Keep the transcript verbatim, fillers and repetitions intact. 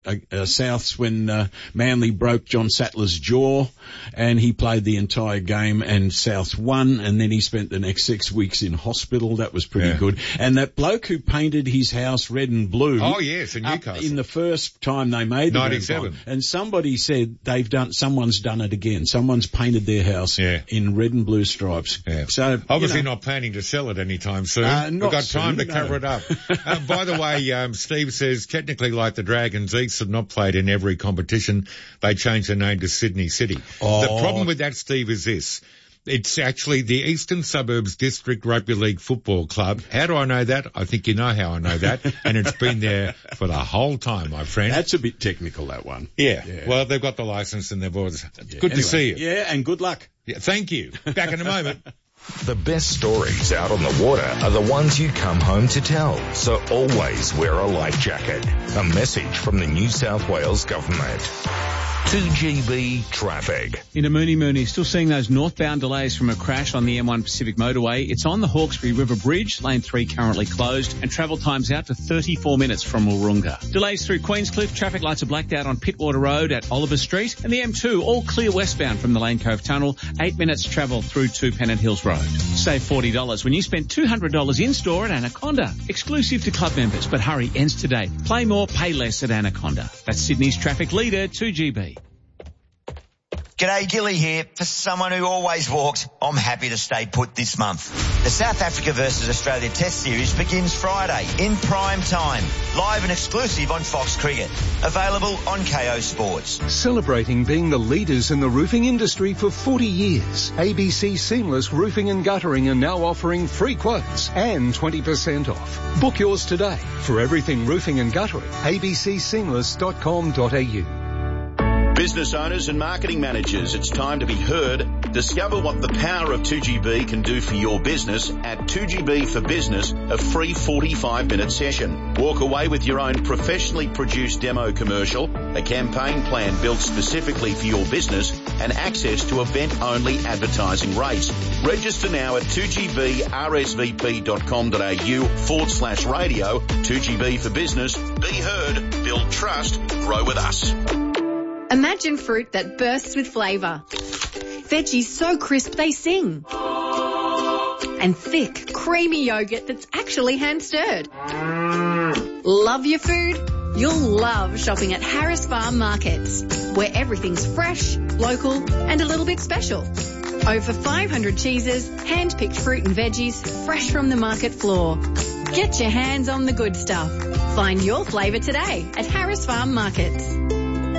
Uh, uh, Souths when uh, Manly broke John Sattler's jaw, and he played the entire game, and Souths won, and then he spent the next six weeks in hospital. That was pretty yeah. good. And that bloke who painted his house red and blue. Oh yes, in Newcastle. In the first time they made the ninety-seven, and somebody said they've done. Someone's done it again. Someone's painted their house yeah. in red and blue stripes. Yeah. So obviously you know, not planning to sell it anytime soon. Uh, We've got soon, time to no. cover it up. uh, by the way, um, Steve says technically, like the Dragons, East have not played in every competition. They changed their name to Sydney City. Oh. The problem with that, Steve, is this. It's actually the Eastern Suburbs District Rugby League Football Club. How do I know that? I think you know how I know that. And it's been there for the whole time, my friend. That's a bit technical, that one. Yeah. yeah. Well, they've got the license and they've always... Yeah. Good Anyway, to see you. Yeah, and good luck. Yeah, thank you. Back in a moment. The best stories out on the water are the ones you come home to tell, so always wear a life jacket. A message from the New South Wales Government. two G B traffic. In a Mooney Mooney, still seeing those northbound delays from a crash on the M one Pacific Motorway. It's on the Hawkesbury River Bridge, lane three currently closed, and travel times out to thirty-four minutes from Wahroonga. Delays through Queenscliff, traffic lights are blacked out on Pittwater Road at Oliver Street, and the M two all clear westbound from the Lane Cove Tunnel, eight minutes travel through to Pennant Hills Road. Save forty dollars when you spend two hundred dollars in-store at Anaconda. Exclusive to club members, but hurry, ends today. Play more, pay less at Anaconda. That's Sydney's traffic leader, two G B. G'day, Gilly here. For someone who always walks, I'm happy to stay put this month. The South Africa versus Australia Test Series begins Friday in prime time. Live and exclusive on Fox Cricket. Available on K O Sports. Celebrating being the leaders in the roofing industry for forty years, A B C Seamless Roofing and Guttering are now offering free quotes and twenty percent off. Book yours today. For everything roofing and guttering, a b c seamless dot com dot a u. Business owners and marketing managers, it's time to be heard. Discover what the power of two G B can do for your business at two G B for Business, a free forty-five minute session. Walk away with your own professionally produced demo commercial, a campaign plan built specifically for your business, and access to event-only advertising rates. Register now at two g b r s v p dot com dot a u forward slash radio. two G B for Business. Be heard, build trust, grow with us. Imagine fruit that bursts with flavour. Veggies so crisp they sing. And thick, creamy yogurt that's actually hand-stirred. Love your food? You'll love shopping at Harris Farm Markets, where everything's fresh, local and a little bit special. Over five hundred cheeses, hand-picked fruit and veggies, fresh from the market floor. Get your hands on the good stuff. Find your flavour today at Harris Farm Markets.